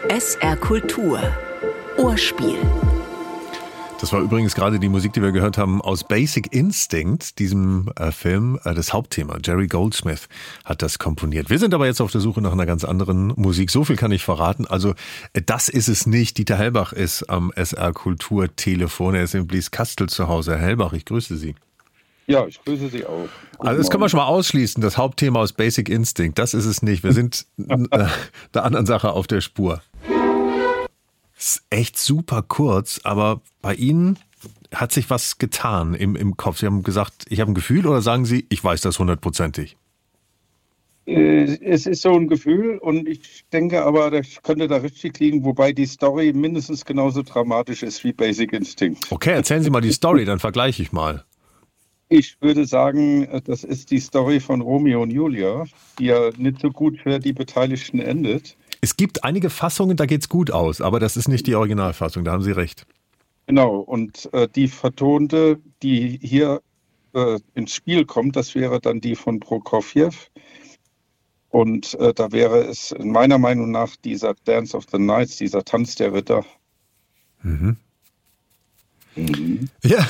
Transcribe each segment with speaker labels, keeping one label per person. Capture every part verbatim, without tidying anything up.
Speaker 1: S R Kultur. Ohrspiel.
Speaker 2: Das war übrigens gerade die Musik, die wir gehört haben aus Basic Instinct, diesem äh, Film. Äh, das Hauptthema, Jerry Goldsmith hat das komponiert. Wir sind aber jetzt auf der Suche nach einer ganz anderen Musik. So viel kann ich verraten. Also äh, das ist es nicht. Dieter Hellbach ist am S R Kulturtelefon. Er ist in Blieskastel zu Hause. Herr Hellbach, ich grüße Sie.
Speaker 3: Ja, ich grüße Sie auch. Guten
Speaker 2: Also das können wir
Speaker 3: Morgen.
Speaker 2: schon mal ausschließen. Das Hauptthema aus Basic Instinct, das ist es nicht. Wir sind äh, der anderen Sache auf der Spur. Ist echt super kurz, aber bei Ihnen hat sich was getan im, im Kopf. Sie haben gesagt, ich habe ein Gefühl, oder sagen Sie, ich weiß das hundertprozentig?
Speaker 3: Äh, Es ist so ein Gefühl und ich denke aber, das könnte da richtig liegen, wobei die Story mindestens genauso dramatisch ist wie Basic Instinct.
Speaker 2: Okay, erzählen Sie mal die Story, dann vergleiche ich mal.
Speaker 3: Ich würde sagen, das ist die Story von Romeo und Julia, die ja nicht so gut für die Beteiligten endet.
Speaker 2: Es gibt einige Fassungen, da geht's gut aus, aber das ist nicht die Originalfassung, da haben Sie recht.
Speaker 3: Genau, und äh, die vertonte, die hier äh, ins Spiel kommt, das wäre dann die von Prokofjew. Und äh, da wäre es meiner Meinung nach dieser Dance of the Knights, dieser Tanz der Ritter.
Speaker 2: Mhm.
Speaker 3: Mhm.
Speaker 2: Ja.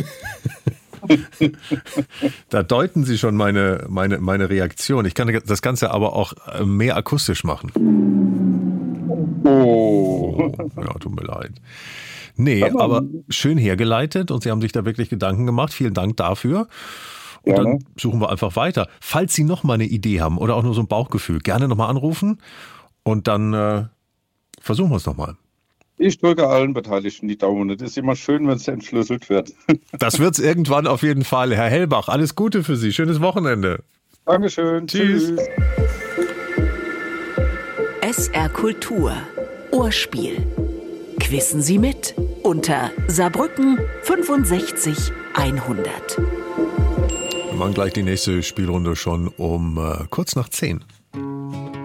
Speaker 2: Da deuten Sie schon meine, meine, meine Reaktion. Ich kann das Ganze aber auch mehr akustisch machen.
Speaker 3: Oh.
Speaker 2: Ja, tut mir leid. Nee,
Speaker 3: Aber-
Speaker 2: aber schön hergeleitet und Sie haben sich da wirklich Gedanken gemacht. Vielen Dank dafür. Und
Speaker 3: Gerne.
Speaker 2: dann suchen wir einfach weiter. Falls Sie noch mal eine Idee haben oder auch nur so ein Bauchgefühl, gerne nochmal anrufen und dann äh, versuchen wir es nochmal.
Speaker 3: Ich drücke allen Beteiligten die Daumen. Es ist immer schön, wenn es entschlüsselt wird.
Speaker 2: Das wird's irgendwann auf jeden Fall. Herr Hellbach, alles Gute für Sie. Schönes Wochenende.
Speaker 3: Dankeschön.
Speaker 2: Tschüss.
Speaker 3: Tschüss.
Speaker 1: S R Kultur. Ohrspiel. Quissen Sie mit unter Saarbrücken fünfundsechzig hundert.
Speaker 2: Wir machen gleich die nächste Spielrunde schon um äh, kurz nach zehn.